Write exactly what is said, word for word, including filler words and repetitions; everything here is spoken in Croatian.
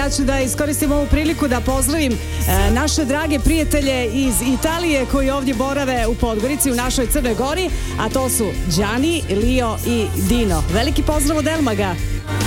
ja ću da iskoristim ovu priliku da pozdravim e, naše drage prijatelje iz Italije koji ovdje borave u Podgorici, u našoj Crnoj Gori, a to su Đani, Lio i Dino. Veliki pozdrav od Elmaga.